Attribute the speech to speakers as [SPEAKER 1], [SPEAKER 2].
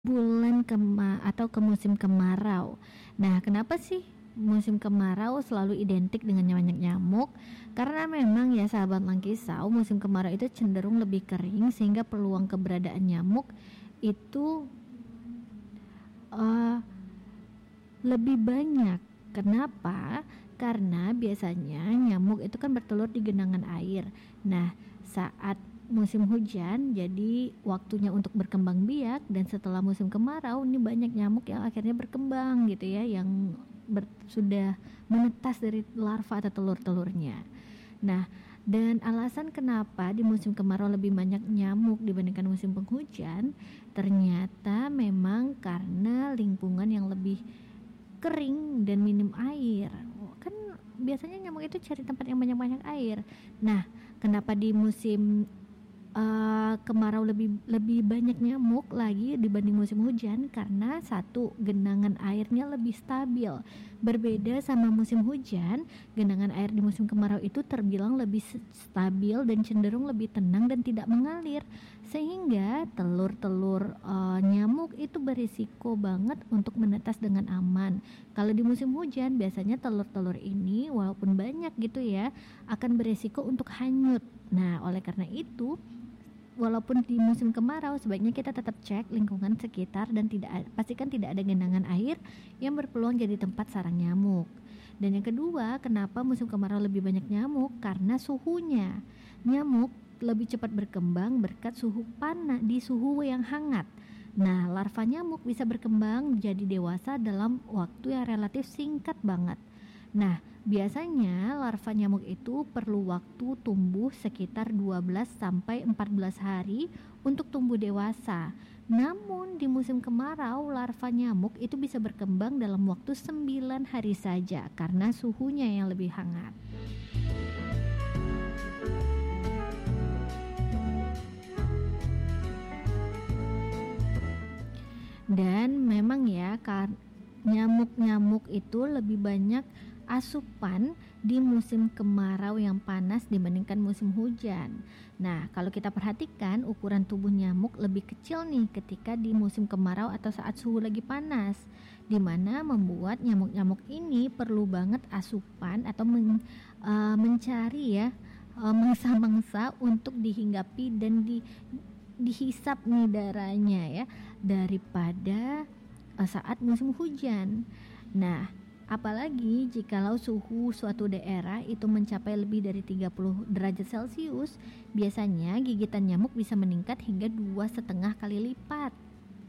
[SPEAKER 1] atau ke musim kemarau. Nah, kenapa sih musim kemarau selalu identik dengan banyak nyamuk? Karena memang ya sahabat Langkisau, musim kemarau itu cenderung lebih kering sehingga peluang keberadaan nyamuk itu lebih banyak. Kenapa? Karena biasanya nyamuk itu kan bertelur di genangan air. Nah, saat musim hujan jadi waktunya untuk berkembang biak, dan setelah musim kemarau ini banyak nyamuk yang akhirnya berkembang gitu ya, yang sudah menetas dari larva atau telur-telurnya. Nah, dan alasan kenapa di musim kemarau lebih banyak nyamuk dibandingkan musim penghujan, ternyata memang karena lingkungan yang lebih kering dan minim air. Kan biasanya nyamuk itu cari tempat yang banyak-banyak air. Nah, kenapa di musim kemarau lebih banyak nyamuk lagi dibanding musim hujan? Karena satu, genangan airnya lebih stabil. Berbeda sama musim hujan, genangan air di musim kemarau itu terbilang lebih stabil dan cenderung lebih tenang dan tidak mengalir, sehingga telur-telur nyamuk itu berisiko banget untuk menetas dengan aman. Kalau di musim hujan biasanya telur-telur ini walaupun banyak gitu ya, akan berisiko untuk hanyut. Nah, oleh karena itu, walaupun di musim kemarau sebaiknya kita tetap cek lingkungan sekitar dan pastikan tidak ada genangan air yang berpeluang jadi tempat sarang nyamuk. Dan yang kedua, kenapa musim kemarau lebih banyak nyamuk? Karena suhunya. Nyamuk lebih cepat berkembang berkat suhu panas di suhu yang hangat. Nah, larva nyamuk bisa berkembang jadi dewasa dalam waktu yang relatif singkat banget. Nah, biasanya larva nyamuk itu perlu waktu tumbuh sekitar 12-14 hari untuk tumbuh dewasa. Namun di musim kemarau larva nyamuk itu bisa berkembang dalam waktu 9 hari saja karena suhunya yang lebih hangat. Dan memang ya, nyamuk-nyamuk itu lebih banyak asupan di musim kemarau yang panas dibandingkan musim hujan. Nah, kalau kita perhatikan ukuran tubuh nyamuk lebih kecil nih ketika di musim kemarau atau saat suhu lagi panas, dimana membuat nyamuk-nyamuk ini perlu banget asupan atau mencari ya mangsa-mangsa untuk dihinggapi dan dihisap nih darahnya ya, daripada saat musim hujan. Nah, apalagi jikalau suhu suatu daerah itu mencapai lebih dari 30 derajat Celcius, biasanya gigitan nyamuk bisa meningkat hingga 2,5 kali lipat.